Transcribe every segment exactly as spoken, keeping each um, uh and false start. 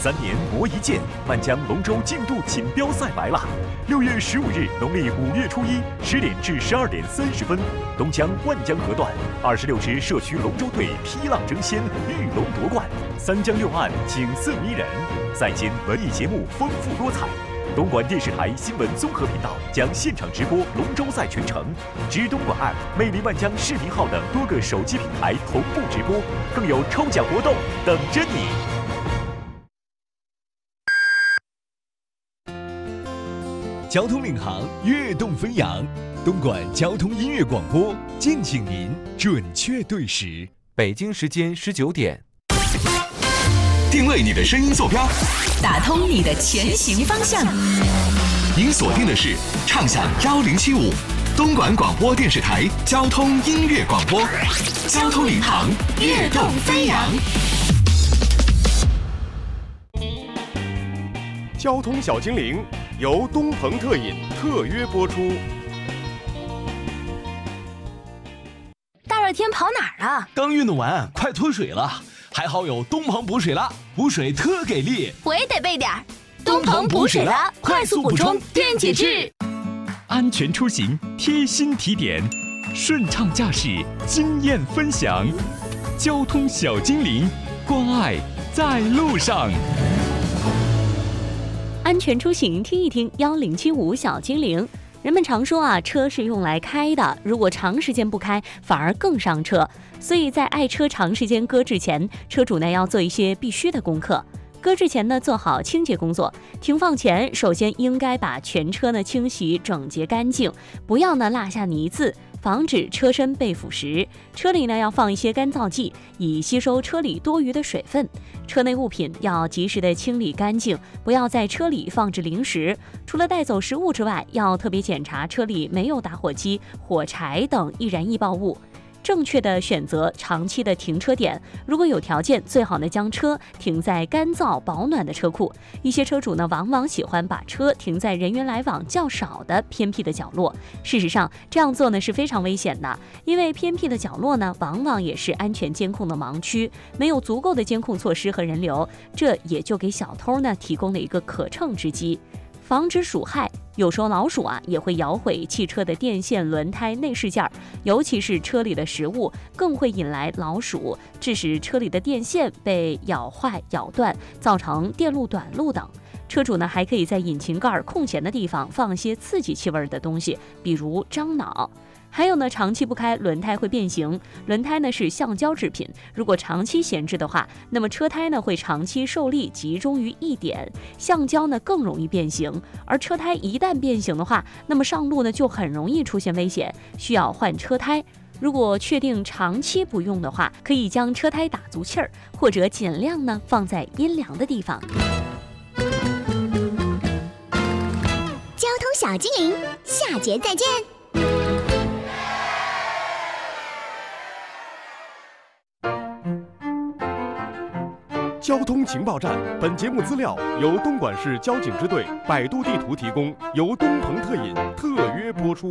三年磨一剑，万江龙舟竞渡锦标赛来了！六月十五日，农历五月初一十点至十二点三十分，东江万江河段二十六支社区龙舟队劈浪争先，遇龙夺冠，三江六岸景色迷人，赛间文艺节目丰富多彩。东莞电视台新闻综合频道将现场直播龙舟赛全程，知东莞 App、魅力万江视频号等多个手机平台同步直播，更有抽奖活动等着你。 交通领航，跃动飞扬，东莞交通音乐广播，敬请您准确对时。 北京时间十九点。 定位你的声音坐标， 打通你的前行方向。 您锁定的是畅享幺零七五，东莞广播电视台交通音乐广播，交通领航，跃动飞扬。 交通小精灵由东鹏特饮特约播出。 大热天跑哪儿啊？ 刚运动完，快脱水了。还好有东鹏补水拉，补水特给力。 我也得备点儿。东鹏补水拉，快速补充电解质。 安全出行贴心提点，顺畅驾驶经验分享，交通小精灵，关爱在路上。 安全出行，听一听幺零七五小精灵。人们常说啊，车是用来开的，如果长时间不开，反而更伤车。所以在爱车长时间搁置前，车主呢要做一些必须的功课。搁置前呢，做好清洁工作。停放前，首先应该把全车呢清洗整洁干净，不要呢落下泥渍，防止车身被腐蚀。车里呢要放一些干燥剂，以吸收车里多余的水分。车内物品要及时的清理干净，不要在车里放置零食。除了带走食物之外，要特别检查车里没有打火机、火柴等易燃易爆物。正确的选择长期的停车点，如果有条件，最好呢将车停在干燥保暖的车库。一些车主呢往往喜欢把车停在人员来往较少的偏僻的角落，事实上这样做呢是非常危险的，因为偏僻的角落呢往往也是安全监控的盲区，没有足够的监控措施和人流，这也就给小偷呢提供了一个可乘之机。防止鼠害，有时候老鼠啊也会咬毁汽车的电线、轮胎、内饰件，尤其是车里的食物更会引来老鼠，致使车里的电线被咬坏、咬断，造成电路短路等。车主呢还可以在引擎盖空闲的地方放些刺激气味的东西，比如樟脑。还有呢，长期不开，轮胎会变形。轮胎呢是橡胶制品，如果长期闲置的话，那么车胎呢会长期受力集中于一点，橡胶呢更容易变形。而车胎一旦变形的话，那么上路呢就很容易出现危险，需要换车胎。如果确定长期不用的话，可以将车胎打足气儿，或者尽量呢放在阴凉的地方。 交通小精灵，下节再见。 交通情报站，本节目资料由东莞市交警支队百度地图提供，由东鹏特饮特约播出。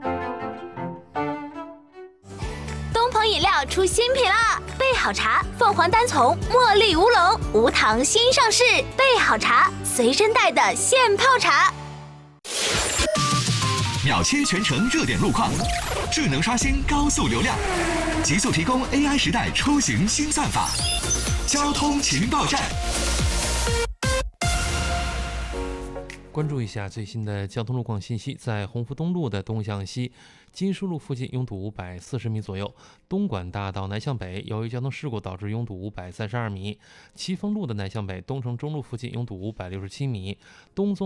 东鹏饮料出新品啦！备好茶，凤凰单丛茉莉乌龙无糖新上市，备好茶，随身带的现泡茶。 秒切全程热点路况，智能刷新高速流量，极速提供 A I 时代出行新算法。交通情报站， 关注一下最新的交通路况信息。在鸿福东路的东向西金树路附近拥堵五百四十米左右，东莞大道南向北由于交通事故导致拥堵五百三十二米，奇峰路的南向北东城中路附近拥堵五百六十七米，东宗